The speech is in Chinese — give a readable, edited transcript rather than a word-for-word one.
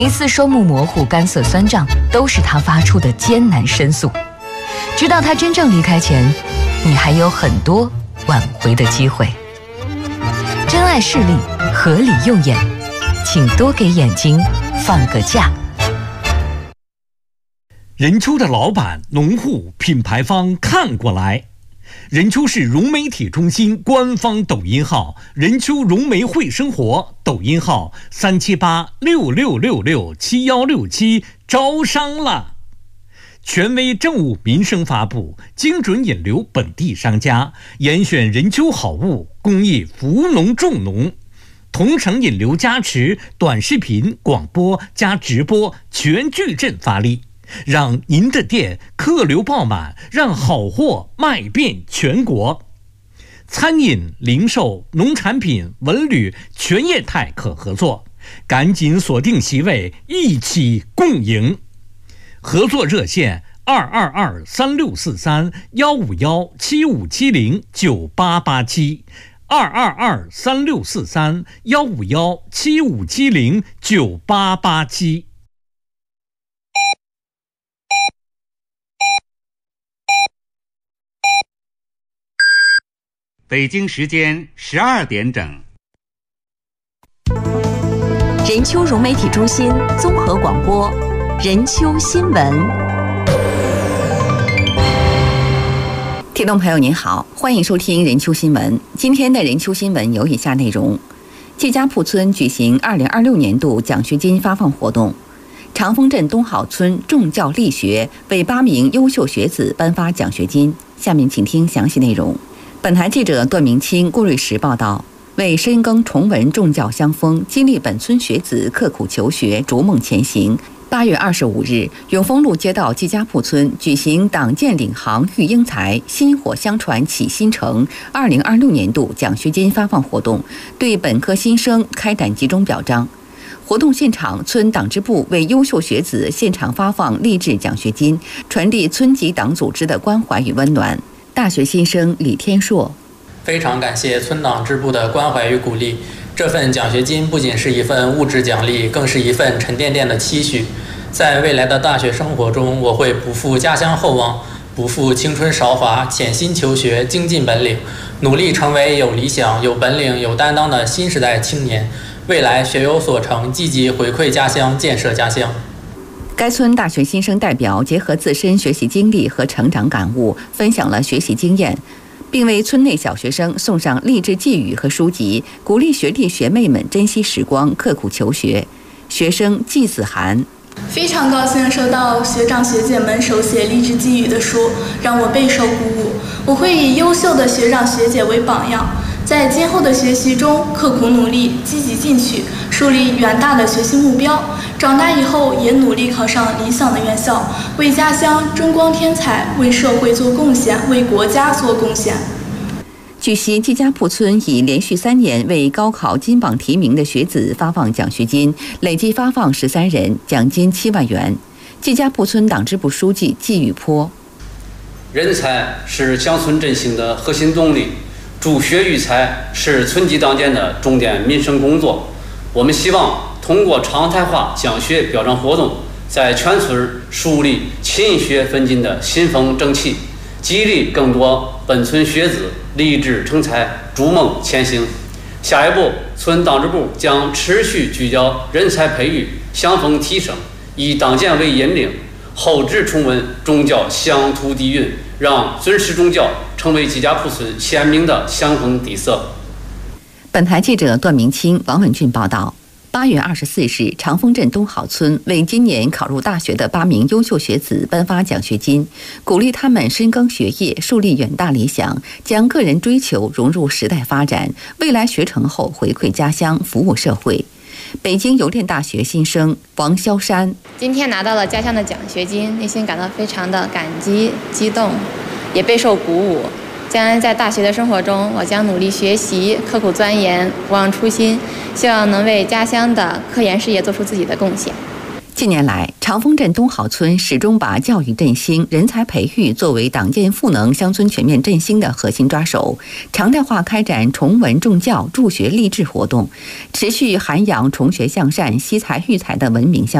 一次双目模糊、干涩酸胀，都是他发出的艰难申诉。直到他真正离开前，你还有很多挽回的机会。珍爱视力，合理用眼，请多给眼睛放个假。 任丘的老板、农户、品牌方看过来。任丘市融媒体中心官方抖音号任丘融媒会生活，抖音号37866667167招商了。权威政务民生发布，精准引流本地商家，严选任丘好物，公益扶农助农，同城引流加持，短视频、广播加直播全矩阵发力，让您的店客流爆满，让好货卖遍全国。餐饮、零售、农产品、文旅全业态可合作，赶紧锁定席位，一起共赢。合作热线222-3643-152-7570-9887152-3543-157-0-9887。 北京时间12点整。 任丘融媒体中心综合广播，任丘新闻。 听众朋友您好，欢迎收听任丘新闻。今天的任丘新闻有以下内容：季家铺村举行2026年度奖学金发放活动，长丰镇东好村重教力学为8名优秀学子颁发奖学金。下面请听详细内容。本台记者段明清、郭瑞石报道。为深耕崇文重教乡风，激励本村学子刻苦求学、逐梦前行。8月25日，永丰路街道季家铺村举行党建领航育英才，薪火相传启新城2026年度奖学金发放活动，对本科新生开展集中表彰。活动现场，村党支部为优秀学子现场发放励志奖学金，传递村级党组织的关怀与温暖。大学新生李天硕。 非常感谢村党支部的关怀与鼓励，这份奖学金不仅是一份物质奖励，更是一份沉甸甸的期许。在未来的大学生活中，我会不负家乡厚望，不负青春韶华，潜心求学，精进本领，努力成为有理想、有本领、有担当的新时代青年。未来学有所成，积极回馈家乡，建设家乡。 该村大学新生代表结合自身学习经历和成长感悟，分享了学习经验，并为村内小学生送上励志寄语和书籍，鼓励学弟学妹们珍惜时光，刻苦求学。学生季子涵： 非常高兴收到学长学姐们手写励志寄语的书，让我备受鼓舞。我会以优秀的学长学姐为榜样，在今后的学习中刻苦努力，积极进取，树立远大的学习目标。长大以后也努力考上理想的院校，为家乡争光添彩，为社会做贡献，为国家做贡献。 据悉，季家铺村已连续3年为高考金榜题名的学子发放奖学金，累计发放13人，奖金7万元。季家铺村党支部书记季宇坡： 人才是乡村振兴的核心动力，助学育才是村级党建的重点民生工作。我们希望通过常态化奖学表彰活动，在全村树立勤学奋进的新风正气，激励更多本村学子立志成才，逐梦前行。下一步，村党支部将持续聚焦人才培育、乡风提升，以党建为引领，厚植崇文宗教乡土底蕴，让尊师重教成为季家铺村鲜明的乡风底色。 本台记者段明清、王文俊报道。8月24日，长丰镇东好村为今年考入大学的8名优秀学子颁发奖学金，鼓励他们深耕学业，树立远大理想，将个人追求融入时代发展，未来学成后回馈家乡，服务社会。北京邮电大学新生王潇山： 今天拿到了家乡的奖学金，内心感到非常的感激、激动，也备受鼓舞。将来在大学的生活中，我将努力学习，刻苦钻研，不忘初心，希望能为家乡的科研事业做出自己的贡献。 近年来，长丰镇东好村始终把教育振兴、人才培育作为党建赋能乡村全面振兴的核心抓手，常态化开展崇文重教、助学励志活动，持续涵养崇学向善、惜才育才的文明